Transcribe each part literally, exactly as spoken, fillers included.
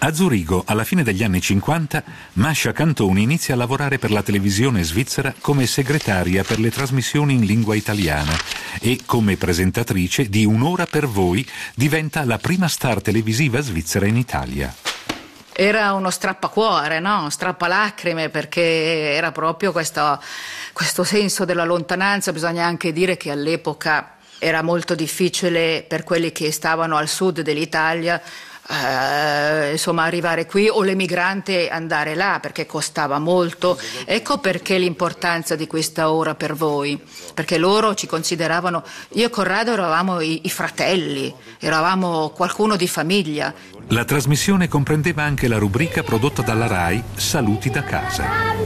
A Zurigo, alla fine degli anni cinquanta, Mascia Cantoni inizia a lavorare per la televisione svizzera come segretaria per le trasmissioni in lingua italiana e come presentatrice di Un'ora per voi diventa la prima star televisiva svizzera in Italia. Era uno strappacuore, no? Strappalacrime, perché era proprio questo, questo senso della lontananza. Bisogna anche dire che all'epoca era molto difficile per quelli che stavano al sud dell'Italia eh, insomma arrivare qui, o l'emigrante andare là, perché costava molto. Ecco perché l'importanza di questa ora per voi, perché loro ci consideravano, io e Corrado eravamo i, i fratelli, eravamo qualcuno di famiglia. La trasmissione comprendeva anche la rubrica prodotta dalla RAI Saluti da casa.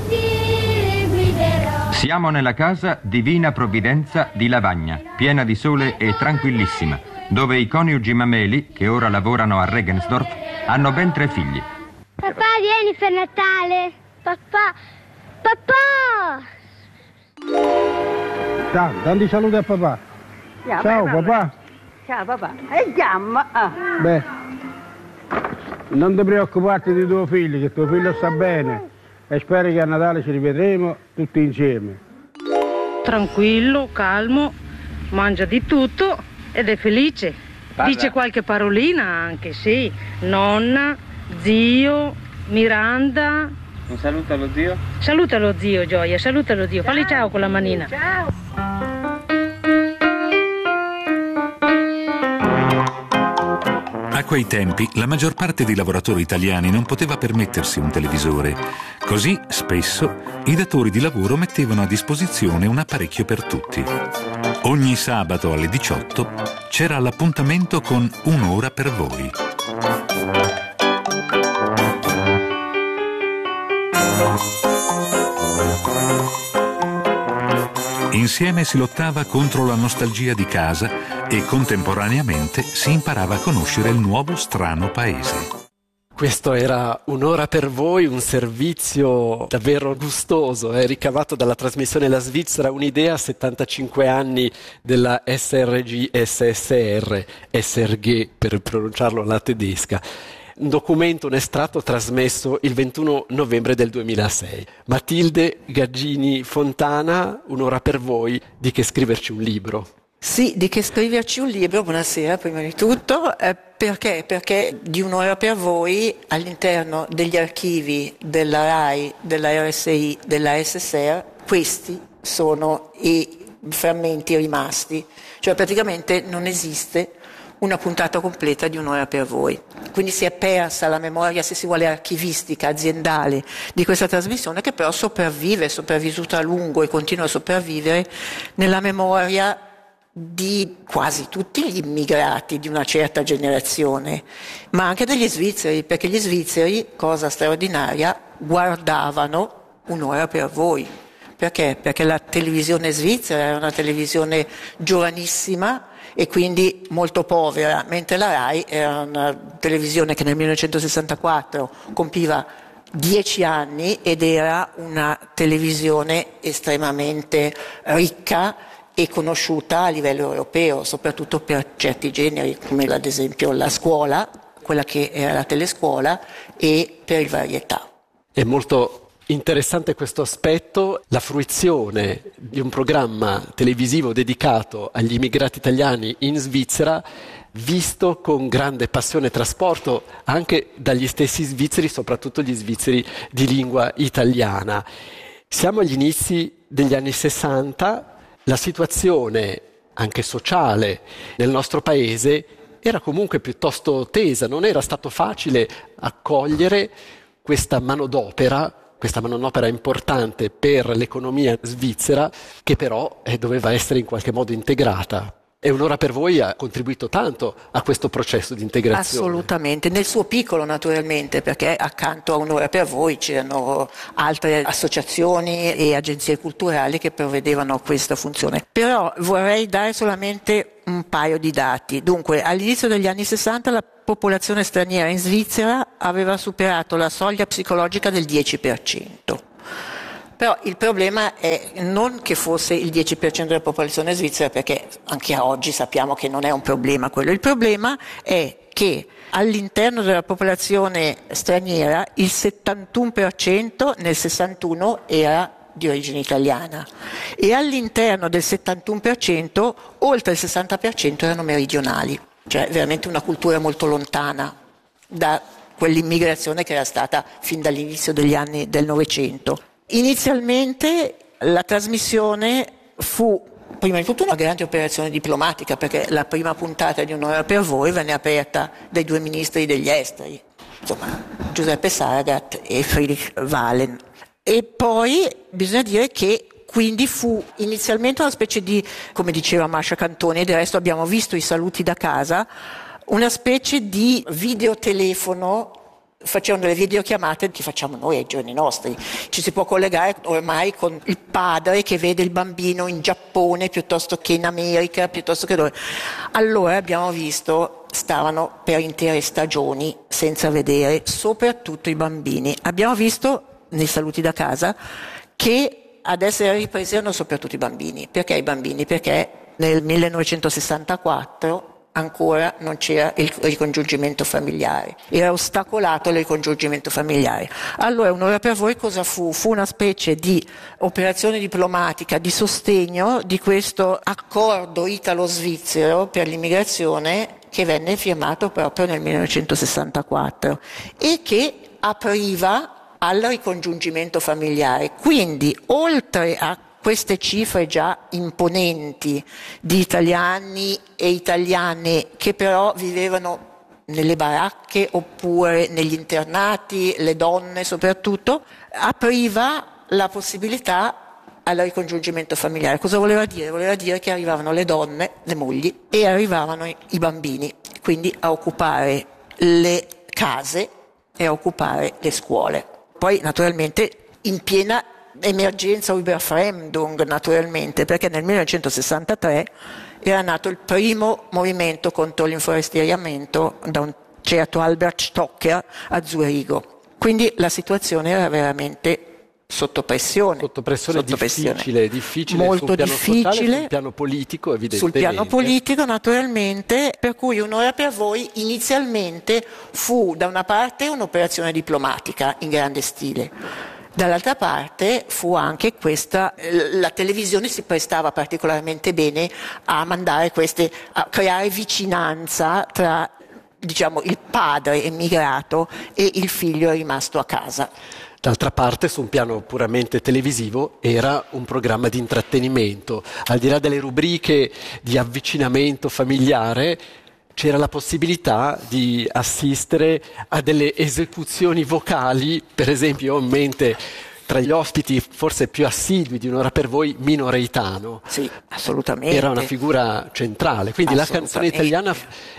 Siamo nella casa Divina Provvidenza di Lavagna, piena di sole e tranquillissima, dove i coniugi Mameli, che ora lavorano a Regensdorf, hanno ben tre figli. Papà, vieni per Natale. Papà, papà! Ciao, tanti saluti a papà. Ja, Ciao beh, papà. Ciao papà. E gamma. Ah. Beh, non ti preoccuparti di tuo figlio, che tuo figlio sta bene. E spero che a Natale ci rivedremo tutti insieme. Tranquillo, calmo, mangia di tutto ed è felice. Parla. Dice qualche parolina anche, sì. Nonna, zio, Miranda. Un saluto allo zio. Saluta lo zio, Gioia, saluta lo zio. Ciao. Falli ciao con la manina. Ciao. A quei tempi la maggior parte dei lavoratori italiani non poteva permettersi un televisore. Così, spesso, i datori di lavoro mettevano a disposizione un apparecchio per tutti. Ogni sabato alle diciotto c'era l'appuntamento con Un'ora per voi. Insieme si lottava contro la nostalgia di casa e contemporaneamente si imparava a conoscere il nuovo strano paese. Questo era Un'ora per voi, un servizio davvero gustoso, eh, ricavato dalla trasmissione La Svizzera, un'idea a settantacinque anni della S R G S S R, S R G per pronunciarlo alla tedesca. Un documento, un estratto trasmesso il ventuno novembre del duemilasei. Matilde Gaggini Fontana, Un'ora per voi, di che scriverci un libro. Sì, di che scriverci un libro, buonasera prima di tutto, eh, perché? Perché di Un'ora per voi all'interno degli archivi della RAI, della R S I, della S S R, questi sono i frammenti rimasti, cioè praticamente non esiste una puntata completa di Un'ora per voi. Quindi si è persa la memoria, se si vuole, archivistica, aziendale di questa trasmissione, che però sopravvive, è sopravvissuta a lungo e continua a sopravvivere nella memoria di quasi tutti gli immigrati di una certa generazione, ma anche degli svizzeri, perché gli svizzeri, cosa straordinaria, guardavano Un'ora per voi. Perché? Perché la televisione svizzera era una televisione giovanissima e quindi molto povera, mentre la RAI era una televisione che nel millenovecentosessantaquattro compiva dieci anni ed era una televisione estremamente ricca e conosciuta a livello europeo, soprattutto per certi generi, come ad esempio la scuola, quella che era la telescuola, e per il varietà. È molto interessante questo aspetto, la fruizione di un programma televisivo dedicato agli immigrati italiani in Svizzera, visto con grande passione e trasporto anche dagli stessi svizzeri, soprattutto gli svizzeri di lingua italiana. Siamo agli inizi degli anni sessanta, la situazione anche sociale nel nostro paese era comunque piuttosto tesa, non era stato facile accogliere questa manodopera, questa manodopera importante per l'economia svizzera, che però eh, doveva essere in qualche modo integrata. E Un'ora per voi ha contribuito tanto a questo processo di integrazione. Assolutamente, nel suo piccolo naturalmente, perché accanto a Un'ora per voi c'erano altre associazioni e agenzie culturali che provvedevano a questa funzione. Però vorrei dare solamente un paio di dati. Dunque, all'inizio degli anni sessanta la popolazione straniera in Svizzera aveva superato la soglia psicologica del dieci per cento. Però il problema è non che fosse il dieci per cento della popolazione svizzera, perché anche oggi sappiamo che non è un problema quello. Il problema è che all'interno della popolazione straniera il settantuno per cento nel sessantuno era di origine italiana e all'interno del settantuno per cento oltre il sessanta per cento erano meridionali, cioè veramente una cultura molto lontana da quell'immigrazione che era stata fin dall'inizio degli anni del Novecento. Inizialmente la trasmissione fu prima di tutto una grande operazione diplomatica, perché la prima puntata di Un'ora per voi venne aperta dai due ministri degli esteri, insomma Giuseppe Saragat e Friedrich Wahlen. E poi bisogna dire che quindi fu inizialmente una specie di, come diceva Masha Cantoni, e del resto abbiamo visto i saluti da casa, una specie di videotelefono. Facevano delle videochiamate che facciamo noi ai giorni nostri. Ci si può collegare ormai con il padre che vede il bambino in Giappone piuttosto che in America, piuttosto che dove. Allora abbiamo visto, stavano per intere stagioni senza vedere soprattutto i bambini. Abbiamo visto nei saluti da casa che ad essere ripresi erano soprattutto i bambini. Perché i bambini? Perché nel millenovecentosessantaquattro ancora non c'era il ricongiungimento familiare, era ostacolato il ricongiungimento familiare. Allora Un'ora per voi cosa fu? Fu una specie di operazione diplomatica di sostegno di questo accordo italo-svizzero per l'immigrazione che venne firmato proprio nel millenovecentosessantaquattro e che apriva al ricongiungimento familiare. Quindi oltre a queste cifre già imponenti di italiani e italiane che però vivevano nelle baracche oppure negli internati, le donne soprattutto, apriva la possibilità al ricongiungimento familiare. Cosa voleva dire? Voleva dire che arrivavano le donne, le mogli, e arrivavano i bambini, quindi a occupare le case e a occupare le scuole. Poi naturalmente in piena emergenza Überfremdung, naturalmente, perché nel millenovecentosessantatré era nato il primo movimento contro l'inforesteriamento da un certo Albert Stocker a Zurigo. Quindi la situazione era veramente sotto pressione. Sotto pressione, sotto difficile, pressione. difficile molto sul piano difficile, sociale, sul piano politico evidentemente. Sul piano politico naturalmente, per cui Un'ora per voi inizialmente fu da una parte un'operazione diplomatica in grande stile. Dall'altra parte fu anche questa, la televisione si prestava particolarmente bene a mandare queste, a creare vicinanza tra, diciamo, il padre emigrato e il figlio rimasto a casa. D'altra parte, su un piano puramente televisivo, era un programma di intrattenimento. Al di là delle rubriche di avvicinamento familiare, c'era la possibilità di assistere a delle esecuzioni vocali, per esempio ho in mente tra gli ospiti forse più assidui di Un'ora per voi Mino Reitano. Sì, assolutamente. Era una figura centrale, quindi la canzone italiana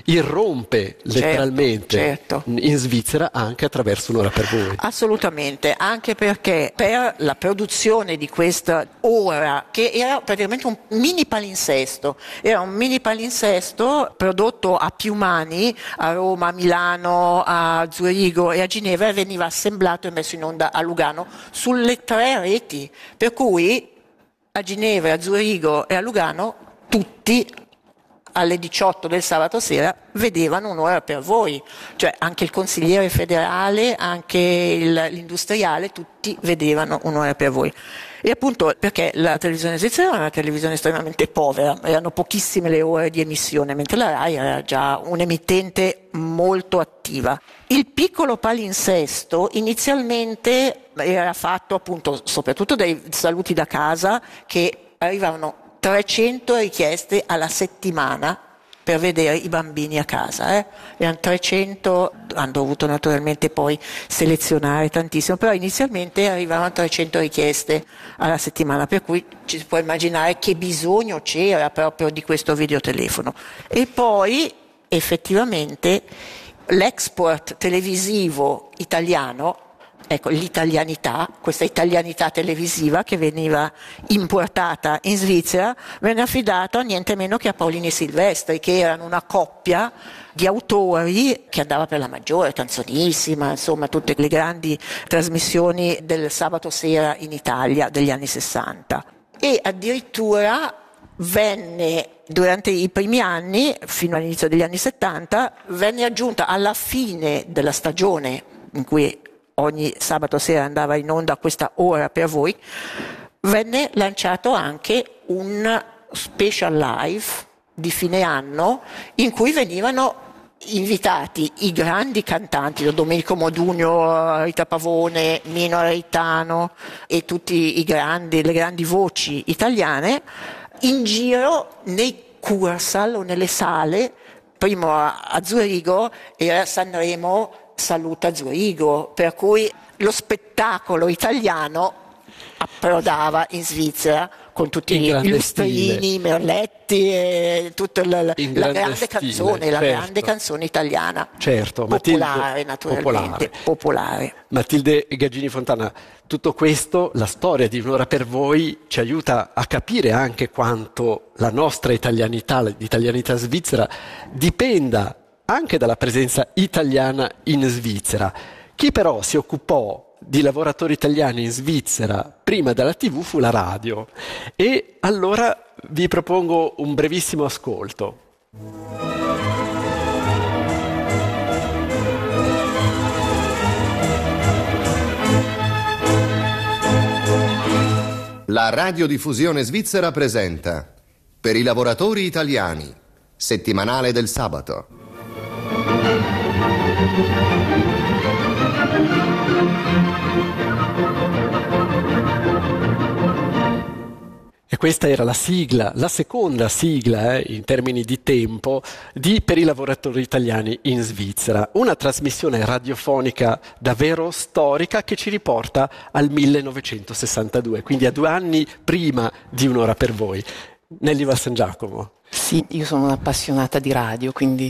irrompe letteralmente certo, certo. in Svizzera anche attraverso Un'ora per voi. Assolutamente, anche perché per la produzione di questa ora, che era praticamente un mini palinsesto, era un mini palinsesto prodotto a più mani a Roma, a Milano, a Zurigo e a Ginevra, e veniva assemblato e messo in onda a Lugano sul le tre reti, per cui a Ginevra, a Zurigo e a Lugano tutti alle diciotto del sabato sera vedevano Un'ora per voi, cioè anche il consigliere federale, anche il, l'industriale, tutti vedevano Un'ora per voi. E appunto perché la televisione svizzera era una televisione estremamente povera, erano pochissime le ore di emissione, mentre la RAI era già un'emittente molto attiva. Il piccolo palinsesto inizialmente era fatto appunto soprattutto dai saluti da casa, che arrivavano trecento richieste alla settimana per vedere i bambini a casa, eh? erano trecento, hanno dovuto naturalmente poi selezionare tantissimo, però inizialmente arrivavano trecento richieste alla settimana, per cui ci si può immaginare che bisogno c'era proprio di questo videotelefono. E poi effettivamente l'export televisivo italiano, ecco, l'italianità, questa italianità televisiva che veniva importata in Svizzera, venne affidata niente meno che a Paolini e Silvestri, che erano una coppia di autori che andava per la maggiore, Canzonissima, insomma tutte le grandi trasmissioni del sabato sera in Italia degli anni sessanta. E addirittura venne durante i primi anni, fino all'inizio degli anni settanta, venne aggiunta alla fine della stagione in cui ogni sabato sera andava in onda questa Ora per voi, venne lanciato anche un special live di fine anno in cui venivano invitati i grandi cantanti, Domenico Modugno, Rita Pavone, Nino Reitano e tutti i grandi, le grandi voci italiane, in giro nei Kursaal o nelle sale, primo a, a Zurigo e a Sanremo Saluta Zurigo, per cui lo spettacolo italiano approdava in Svizzera con tutti i lustrini, i merletti e tutta la, la, la grande stile, canzone, la certo. grande canzone italiana. Certo, popolare Matilde, naturalmente, popolare. popolare. Matilde Gaggini Fontana, tutto questo, la storia di Un'ora per voi, ci aiuta a capire anche quanto la nostra italianità, l'italianità svizzera, dipenda anche dalla presenza italiana in Svizzera. Chi però si occupò di lavoratori italiani in Svizzera prima della tivù fu la radio, e allora vi propongo un brevissimo ascolto. La radiodiffusione svizzera presenta Per i lavoratori italiani, settimanale del sabato. E questa era la sigla, la seconda sigla eh, in termini di tempo di Per i lavoratori italiani in Svizzera, una trasmissione radiofonica davvero storica che ci riporta al millenovecentosessantadue, quindi a due anni prima di Un'ora per voi. Nelly Val San Giacomo. Sì, io sono un'appassionata di radio, quindi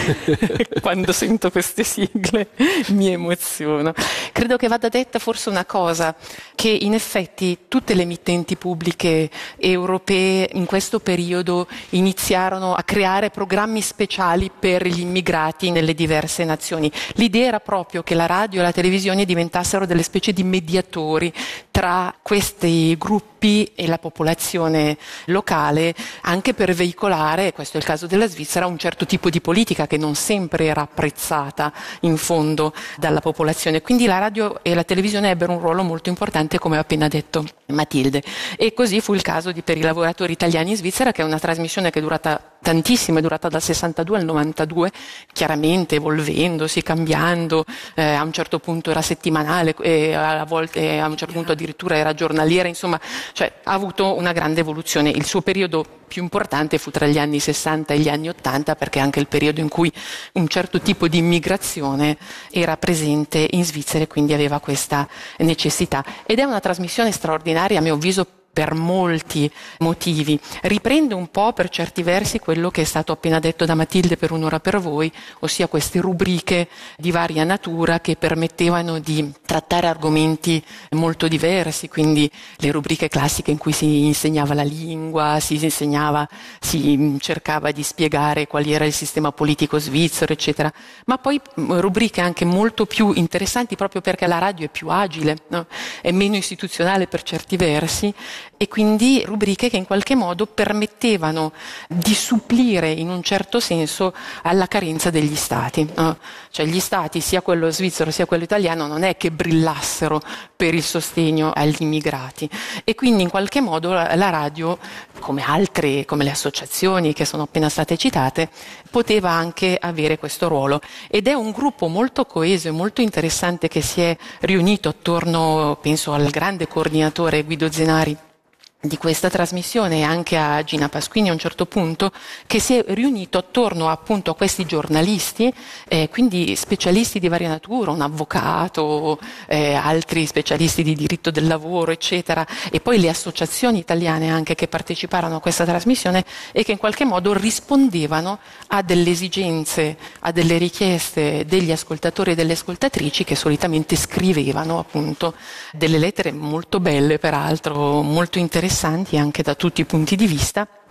quando sento queste sigle mi emoziono. Credo che vada detta forse una cosa, che in effetti tutte le emittenti pubbliche europee in questo periodo iniziarono a creare programmi speciali per gli immigrati nelle diverse nazioni. L'idea era proprio che la radio e la televisione diventassero delle specie di mediatori tra questi gruppi e la popolazione locale, anche per veicolare, questo è il caso della Svizzera, un certo tipo di politica che non sempre era apprezzata in fondo dalla popolazione. Quindi la radio e la televisione ebbero un ruolo molto importante, come ha appena detto Matilde. E così fu il caso di Per i lavoratori italiani in Svizzera, che è una trasmissione che è durata tantissimo, è durata dal sessantadue al novantadue, chiaramente evolvendosi, cambiando, eh, a un certo punto era settimanale e a volte a un certo punto addirittura era giornaliera, insomma, cioè ha avuto una grande evoluzione. Il suo periodo più importante fu tra gli anni sessanta e gli anni ottanta, perché è anche il periodo in cui un certo tipo di immigrazione era presente in Svizzera e quindi aveva questa necessità. Ed è una trasmissione straordinaria, a mio avviso, per molti motivi. Riprende un po' per certi versi quello che è stato appena detto da Matilde per Un'ora per voi, ossia queste rubriche di varia natura che permettevano di trattare argomenti molto diversi, quindi le rubriche classiche in cui si insegnava la lingua, si insegnava, si cercava di spiegare quali era il sistema politico svizzero, eccetera, ma poi rubriche anche molto più interessanti proprio perché la radio è più agile, no? È meno istituzionale per certi versi, e quindi rubriche che in qualche modo permettevano di supplire in un certo senso alla carenza degli stati. No? Cioè gli stati, sia quello svizzero sia quello italiano, non è che brillassero per il sostegno agli immigrati, e quindi in qualche modo la, la radio, come altre, come le associazioni che sono appena state citate, poteva anche avere questo ruolo. Ed è un gruppo molto coeso e molto interessante che si è riunito attorno, penso al grande coordinatore Guido Zenari di questa trasmissione e anche a Gina Pasquini a un certo punto, che si è riunito attorno appunto a questi giornalisti, eh, quindi specialisti di varia natura, un avvocato, eh, altri specialisti di diritto del lavoro, eccetera, e poi le associazioni italiane anche che parteciparono a questa trasmissione e che in qualche modo rispondevano a delle esigenze, a delle richieste degli ascoltatori e delle ascoltatrici, che solitamente scrivevano appunto delle lettere molto belle, peraltro molto interessanti anche da tutti i punti di vista,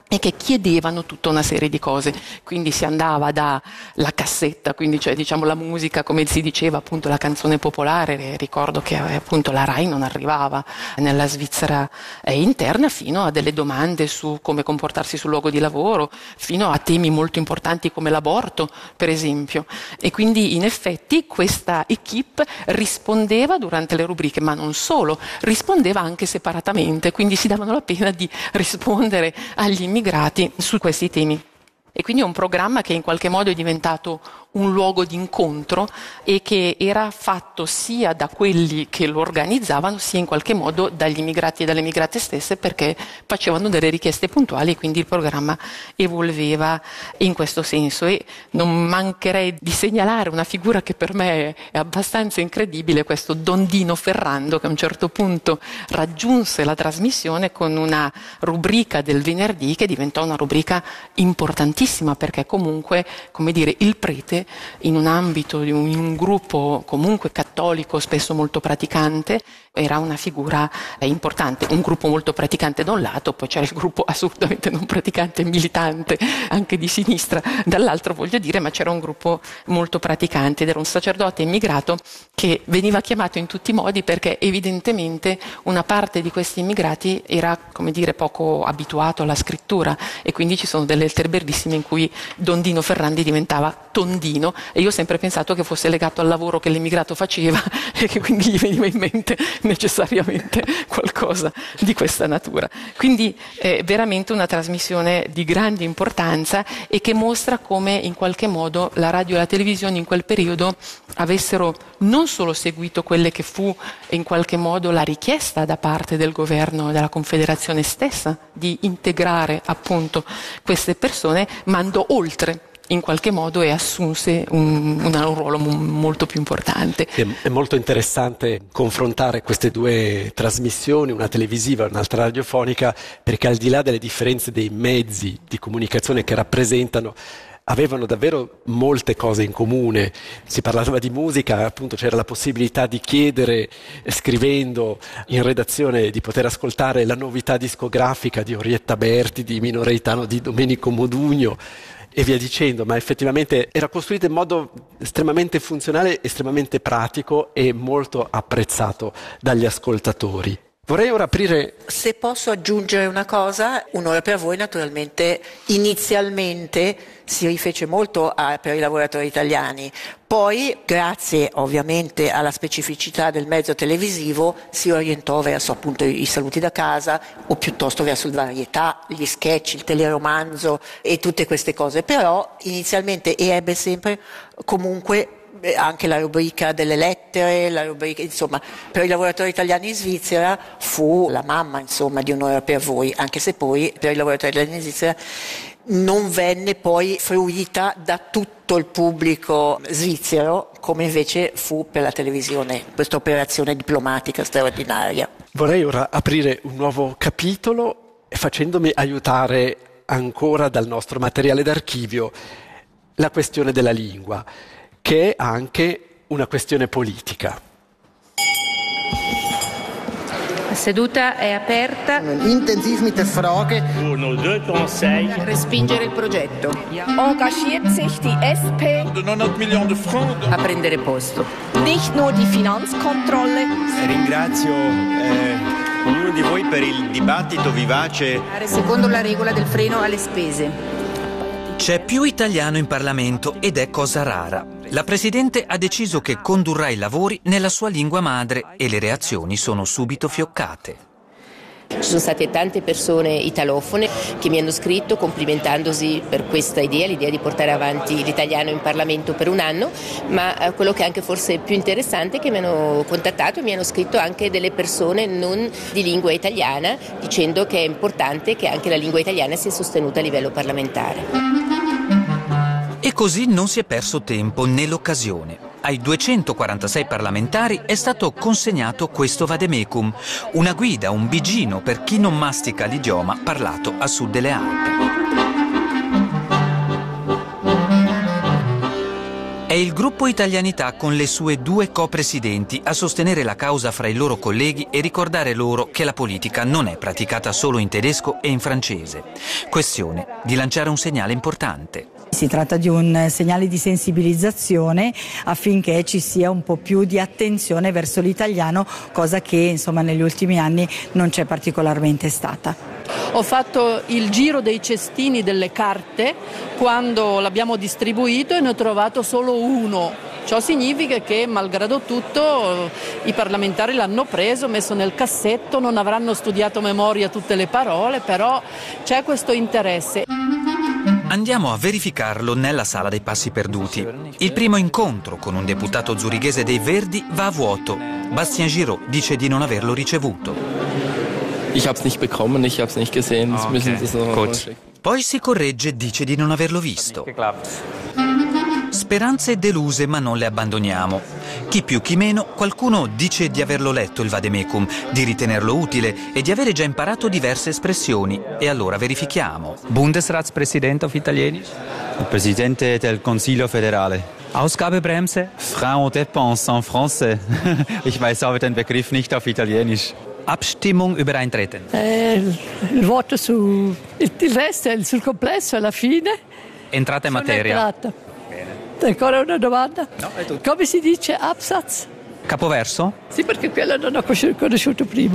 e che chiedevano tutta una serie di cose. Quindi si andava dalla cassetta, quindi cioè diciamo la musica, come si diceva appunto la canzone popolare, ricordo che appunto la RAI non arrivava nella Svizzera interna, fino a delle domande su come comportarsi sul luogo di lavoro, fino a temi molto importanti come l'aborto, per esempio. E quindi in effetti questa equipe rispondeva durante le rubriche, ma non solo, rispondeva anche separatamente, quindi si davano la pena di rispondere agli immigrati su questi temi. E quindi è un programma che in qualche modo è diventato un luogo di incontro e che era fatto sia da quelli che lo organizzavano sia in qualche modo dagli immigrati e dalle immigrate stesse, perché facevano delle richieste puntuali e quindi il programma evolveva in questo senso. E non mancherei di segnalare una figura che per me è abbastanza incredibile, questo Don Dino Ferrando, che a un certo punto raggiunse la trasmissione con una rubrica del venerdì che diventò una rubrica importantissima, perché comunque, come dire, il prete in un ambito, in un, in un gruppo comunque cattolico, spesso molto praticante, era una figura eh, importante. Un gruppo molto praticante da un lato, poi c'era il gruppo assolutamente non praticante, militante, anche di sinistra, dall'altro voglio dire, ma c'era un gruppo molto praticante ed era un sacerdote immigrato che veniva chiamato in tutti i modi perché evidentemente una parte di questi immigrati era, come dire, poco abituato alla scrittura, e quindi ci sono delle lettere bellissime in cui Don Dino Ferrandi diventava Tondino, e io ho sempre pensato che fosse legato al lavoro che l'immigrato faceva e che quindi gli veniva in mente necessariamente qualcosa di questa natura. Quindi è veramente una trasmissione di grande importanza e che mostra come in qualche modo la radio e la televisione in quel periodo avessero non solo seguito quelle che fu in qualche modo la richiesta da parte del governo e della Confederazione stessa di integrare appunto queste persone, ma andò oltre in qualche modo e assunse un, un, un ruolo m- molto più importante. È, è molto interessante confrontare queste due trasmissioni, una televisiva e un'altra radiofonica, perché al di là delle differenze dei mezzi di comunicazione che rappresentano, avevano davvero molte cose in comune. Si parlava di musica, appunto c'era la possibilità di chiedere, scrivendo in redazione, di poter ascoltare la novità discografica di Orietta Berti, di Mino Reitano, di Domenico Modugno e via dicendo, ma effettivamente era costruita in modo estremamente funzionale, estremamente pratico e molto apprezzato dagli ascoltatori. Vorrei ora aprire... Se posso aggiungere una cosa, Un'ora per voi naturalmente inizialmente si rifece molto a, per i lavoratori italiani, poi grazie ovviamente alla specificità del mezzo televisivo si orientò verso appunto i saluti da casa o piuttosto verso il varietà, gli sketch, il teleromanzo e tutte queste cose, però inizialmente e ebbe sempre comunque anche la rubrica delle lettere, la rubrica, insomma, per i lavoratori italiani in Svizzera fu la mamma, insomma, di Un'ora per voi, anche se poi per i lavoratori italiani in Svizzera non venne poi fruita da tutto il pubblico svizzero, come invece fu per la televisione, questa operazione diplomatica straordinaria. Vorrei ora aprire un nuovo capitolo facendomi aiutare ancora dal nostro materiale d'archivio la questione della lingua, che è anche una questione politica. La seduta è aperta. Intensiv mit der Frage. uno, due, tre, sei. Respingere il progetto. Engagiert sich die S P novanta milioni di francs. A prendere posto. Nicht nur die Finanzkontrolle. Ringrazio eh, ognuno di voi per il dibattito vivace. Secondo la regola del freno alle spese. C'è più italiano in Parlamento ed è cosa rara. La Presidente ha deciso che condurrà i lavori nella sua lingua madre e le reazioni sono subito fioccate. Ci sono state tante persone italofone che mi hanno scritto complimentandosi per questa idea, l'idea di portare avanti l'italiano in Parlamento per un anno, ma quello che è anche forse più interessante è che mi hanno contattato e mi hanno scritto anche delle persone non di lingua italiana dicendo che è importante che anche la lingua italiana sia sostenuta a livello parlamentare. E così non si è perso tempo né l'occasione. Ai duecentoquarantasei parlamentari è stato consegnato questo vademecum, una guida, un bigino per chi non mastica l'idioma parlato a sud delle Alpi. È il gruppo Italianità con le sue due copresidenti a sostenere la causa fra i loro colleghi e ricordare loro che la politica non è praticata solo in tedesco e in francese. Questione di lanciare un segnale importante. Si tratta di un segnale di sensibilizzazione affinché ci sia un po' più di attenzione verso l'italiano, cosa che insomma negli ultimi anni non c'è particolarmente stata. Ho fatto il giro dei cestini delle carte quando l'abbiamo distribuito e ne ho trovato solo uno. Ciò significa che, malgrado tutto, i parlamentari l'hanno preso, messo nel cassetto, non avranno studiato a memoria tutte le parole, però c'è questo interesse. Andiamo a verificarlo nella sala dei passi perduti. Il primo incontro con un deputato zurighese dei Verdi va a vuoto. Bastien Giraud dice di non averlo ricevuto. Ich hab's nicht bekommen, ich hab's nicht gesehen. Okay. Müssen Sie das noch Gut. Poi si corregge e dice di non averlo visto. Speranze deluse, ma non le abbandoniamo. Chi più chi meno, qualcuno dice di averlo letto il vademecum, di ritenerlo utile e di avere già imparato diverse espressioni. E allora verifichiamo. Bundesratspräsident auf Italienisch. Presidente del Consiglio federale. Ausgabebremse. Frein und dépense en français. Ich weiß aber den Begriff nicht auf Italienisch. Abstimmung über Eintreten. Eh, il voto su il, il resto è sul complesso alla fine. Entrata in materia. Entrata. Ancora una domanda? No, è tutto. Come si dice Absatz? Capoverso? Sì, perché quello non ho conosciuto prima.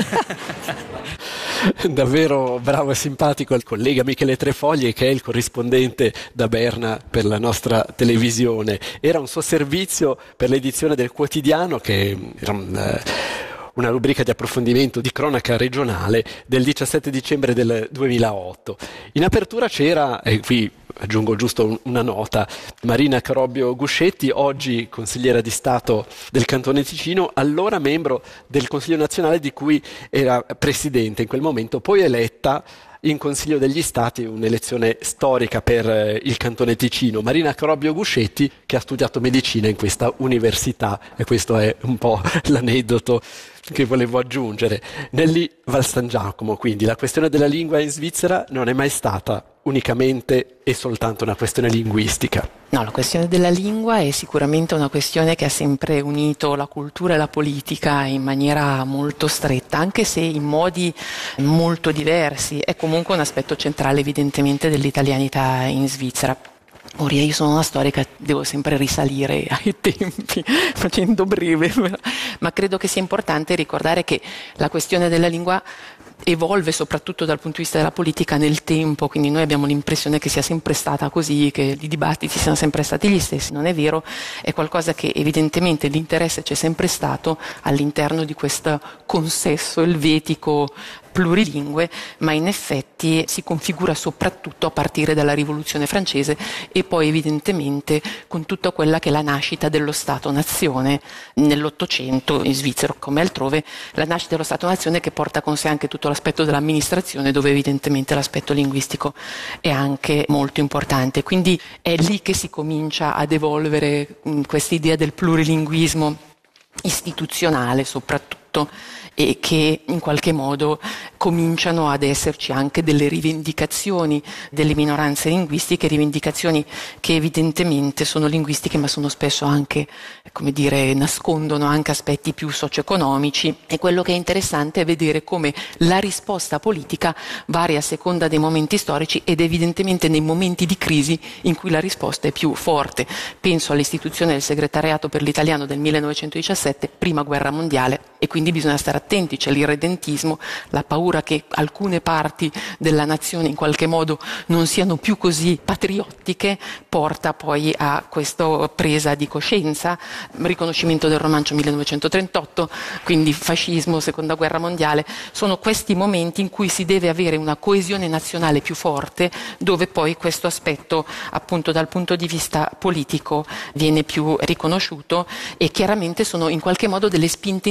Davvero bravo e simpatico il collega Michele Trefogli, che è il corrispondente da Berna per la nostra televisione. Era un suo servizio per l'edizione del quotidiano, che era un, una rubrica di approfondimento di cronaca regionale del diciassette dicembre del duemilaotto. In apertura c'era, e qui aggiungo giusto una nota, Marina Carobbio Guscetti, oggi consigliera di Stato del Cantone Ticino, allora membro del Consiglio nazionale di cui era presidente in quel momento, poi eletta in Consiglio degli Stati, un'elezione storica per il Cantone Ticino. Marina Carobbio Guscetti, che ha studiato medicina in questa università, e questo è un po' l'aneddoto che volevo aggiungere. Nelly Valsangiacomo, quindi, la questione della lingua in Svizzera non è mai stata unicamente e soltanto una questione linguistica. No, la questione della lingua è sicuramente una questione che ha sempre unito la cultura e la politica in maniera molto stretta, anche se in modi molto diversi. È comunque un aspetto centrale evidentemente dell'italianità in Svizzera. Ora, io sono una storica, devo sempre risalire ai tempi, facendo breve, ma credo che sia importante ricordare che la questione della lingua evolve soprattutto dal punto di vista della politica nel tempo, quindi noi abbiamo l'impressione che sia sempre stata così, che i dibattiti siano sempre stati gli stessi. Non è vero, è qualcosa che evidentemente l'interesse c'è sempre stato all'interno di questo consesso elvetico plurilingue, ma in effetti si configura soprattutto a partire dalla Rivoluzione francese e poi evidentemente con tutta quella che è la nascita dello Stato-nazione nell'Ottocento in Svizzera come altrove, la nascita dello Stato-nazione che porta con sé anche tutto l'aspetto dell'amministrazione, dove evidentemente l'aspetto linguistico è anche molto importante. Quindi è lì che si comincia ad evolvere questa idea del plurilinguismo istituzionale soprattutto, e che in qualche modo cominciano ad esserci anche delle rivendicazioni delle minoranze linguistiche, rivendicazioni che evidentemente sono linguistiche ma sono spesso anche, come dire, nascondono anche aspetti più socio-economici, e quello che è interessante è vedere come la risposta politica varia a seconda dei momenti storici ed evidentemente nei momenti di crisi in cui la risposta è più forte. Penso all'istituzione del segretariato per l'italiano del millenovecentodiciassette, prima guerra mondiale, e quindi bisogna stare attenti, c'è l'irredentismo, la paura che alcune parti della nazione in qualche modo non siano più così patriottiche, porta poi a questa presa di coscienza, riconoscimento del romancio millenovecentotrentotto, quindi fascismo, seconda guerra mondiale. Sono questi momenti in cui si deve avere una coesione nazionale più forte, dove poi questo aspetto appunto dal punto di vista politico viene più riconosciuto, e chiaramente sono in qualche modo delle spinte interne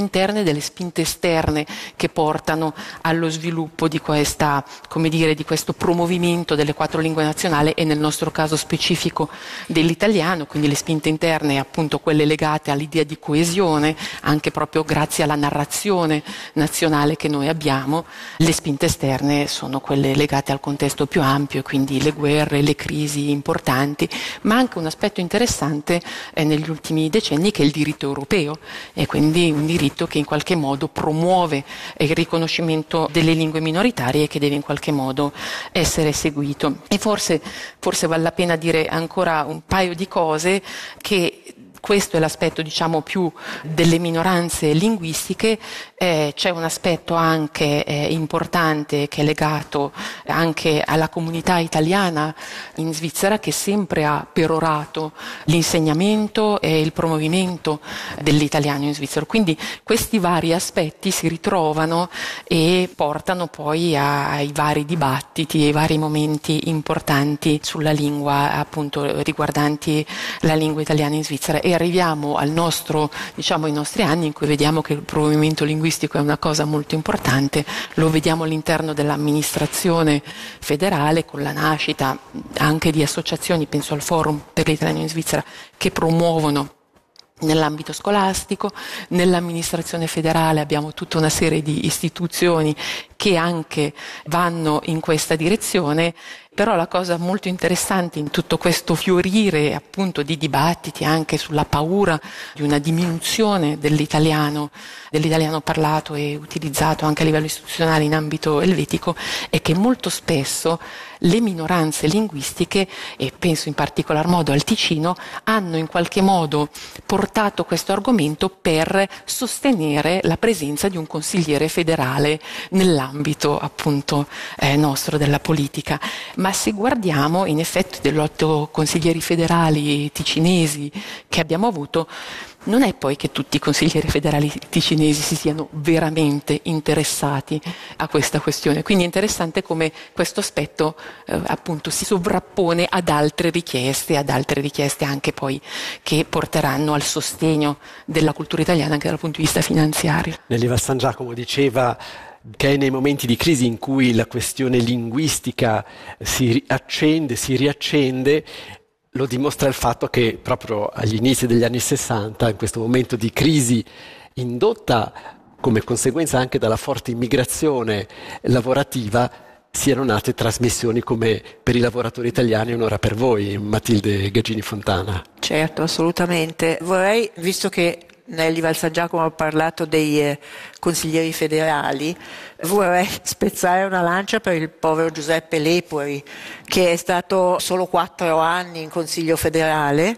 delle spinte esterne che portano allo sviluppo di questa, come dire, di questo promovimento delle quattro lingue nazionali e nel nostro caso specifico dell'italiano, quindi le spinte interne appunto quelle legate all'idea di coesione, anche proprio grazie alla narrazione nazionale che noi abbiamo. Le spinte esterne sono quelle legate al contesto più ampio, quindi le guerre, le crisi importanti, ma anche un aspetto interessante eh, negli ultimi decenni che è il diritto europeo, e quindi un diritto che in qualche modo promuove il riconoscimento delle lingue minoritarie e che deve in qualche modo essere seguito. E forse, forse vale la pena dire ancora un paio di cose, che questo è l'aspetto, diciamo, più delle minoranze linguistiche. Eh, c'è un aspetto anche eh, importante che è legato anche alla comunità italiana in Svizzera, che sempre ha perorato l'insegnamento e il promovimento dell'italiano in Svizzera. Quindi questi vari aspetti si ritrovano e portano poi ai vari dibattiti, ai vari momenti importanti sulla lingua, appunto riguardanti la lingua italiana in Svizzera. E arriviamo al nostro, diciamo, ai nostri anni in cui vediamo che il promovimento linguistico è una cosa molto importante. Lo vediamo all'interno dell'amministrazione federale con la nascita anche di associazioni, penso al Forum per l'Italiano in Svizzera, che promuovono nell'ambito scolastico. Nell'amministrazione federale abbiamo tutta una serie di istituzioni che anche vanno in questa direzione. Però la cosa molto interessante in tutto questo fiorire appunto di dibattiti anche sulla paura di una diminuzione dell'italiano, dell'italiano parlato e utilizzato anche a livello istituzionale in ambito elvetico, è che molto spesso le minoranze linguistiche, e penso in particolar modo al Ticino, hanno in qualche modo portato questo argomento per sostenere la presenza di un consigliere federale nell'ambito appunto eh, nostro della politica. Ma se guardiamo, in effetti, degli otto consiglieri federali ticinesi che abbiamo avuto, non è poi che tutti i consiglieri federali ticinesi si siano veramente interessati a questa questione. Quindi è interessante come questo aspetto eh, appunto si sovrappone ad altre richieste, ad altre richieste anche poi che porteranno al sostegno della cultura italiana anche dal punto di vista finanziario. Nelly San Giacomo diceva che è nei momenti di crisi in cui la questione linguistica si accende, si riaccende. Lo dimostra il fatto che proprio agli inizi degli anni sessanta, in questo momento di crisi indotta come conseguenza anche dalla forte immigrazione lavorativa, siano nate trasmissioni come Per i lavoratori italiani, Un'ora per voi, Matilde Gaggini Fontana. Certo, assolutamente. Vorrei, visto che Nelly San Giacomo ha parlato dei eh, consiglieri federali, vorrei spezzare una lancia per il povero Giuseppe Lepori, che è stato solo quattro anni in Consiglio federale,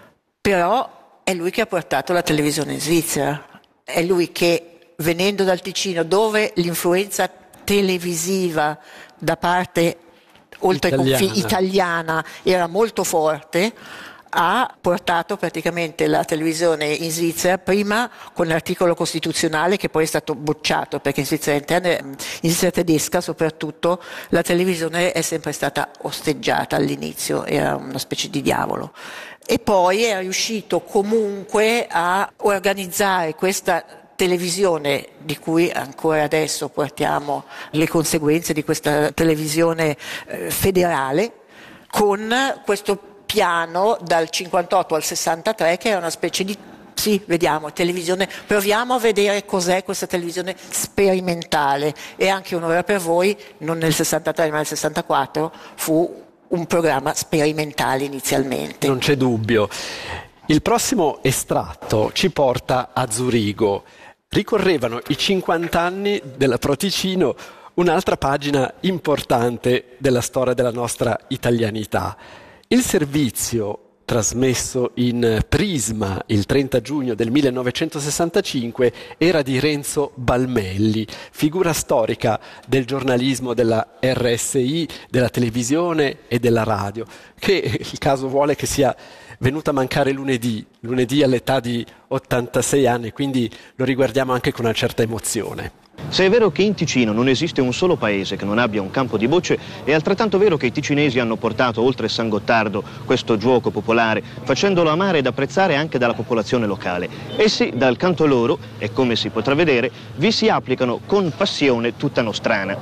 però è lui che ha portato la televisione in Svizzera. È lui che, venendo dal Ticino, dove l'influenza televisiva da parte oltre italiana. confini italiana era molto forte, ha portato praticamente la televisione in Svizzera, prima con l'articolo costituzionale che poi è stato bocciato, perché in Svizzera interna, in Svizzera tedesca soprattutto, la televisione è sempre stata osteggiata all'inizio, era una specie di diavolo. E poi è riuscito comunque a organizzare questa televisione, di cui ancora adesso portiamo le conseguenze di questa televisione eh, federale, con questo piano dal cinquantotto al sessantatré, che è una specie di, sì, vediamo, televisione, proviamo a vedere cos'è questa televisione sperimentale. E anche Un'ora per voi, non nel sessantatré ma nel sessantaquattro, fu un programma sperimentale inizialmente. Non c'è dubbio. Il prossimo estratto ci porta a Zurigo. Ricorrevano i cinquanta anni della Pro Ticino, un'altra pagina importante della storia della nostra italianità. Il servizio, trasmesso in Prisma il trenta giugno del millenovecentosessantacinque, era di Renzo Balmelli, figura storica del giornalismo della R S I, della televisione e della radio, che il caso vuole che sia venuta a mancare lunedì, lunedì all'età di ottantasei anni, quindi lo riguardiamo anche con una certa emozione. Se è vero che in Ticino non esiste un solo paese che non abbia un campo di bocce, è altrettanto vero che i ticinesi hanno portato oltre San Gottardo questo gioco popolare, facendolo amare ed apprezzare anche dalla popolazione locale. Essi, dal canto loro, e come si potrà vedere, vi si applicano con passione tutta nostrana.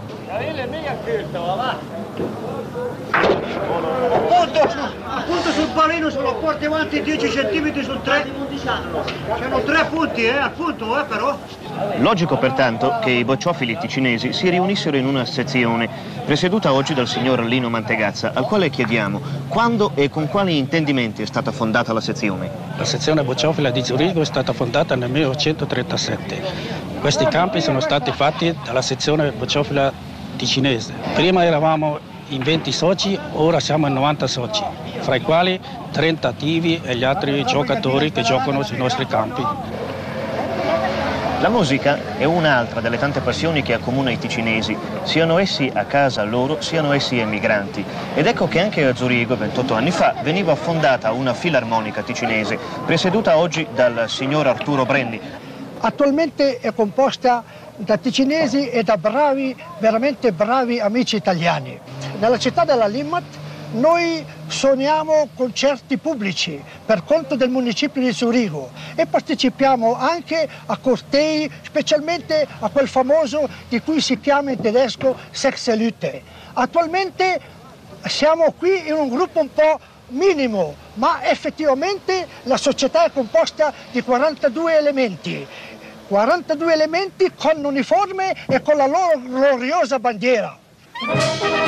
Appunto, appunto sul palino se lo porti avanti dieci centimetri sul tre. C'hanno tre punti, eh, al punto, eh, però. Logico pertanto che i bocciofili ticinesi si riunissero in una sezione, presieduta oggi dal signor Lino Mantegazza, al quale chiediamo quando e con quali intendimenti è stata fondata la sezione. La sezione bocciofila di Zurigo è stata fondata nel millenovecentotrentasette. Questi campi sono stati fatti dalla sezione bocciofila ticinese. Prima eravamo in venti soci, ora siamo in novanta soci, fra i quali trenta attivi e gli altri giocatori che giocano sui nostri campi. La musica è un'altra delle tante passioni che accomuna i ticinesi, siano essi a casa loro, siano essi emigranti. Ed ecco che anche a Zurigo, ventotto anni fa, veniva fondata una filarmonica ticinese, presieduta oggi dal signor Arturo Brendi. Attualmente è composta da ticinesi e da bravi, veramente bravi amici italiani. Nella città della Limmat noi suoniamo concerti pubblici per conto del municipio di Zurigo e partecipiamo anche a cortei, specialmente a quel famoso di cui si chiama in tedesco Sechselüte. Attualmente siamo qui in un gruppo un po' minimo, ma effettivamente la società è composta di quarantadue elementi. quarantadue elementi con uniforme e con la loro gloriosa bandiera.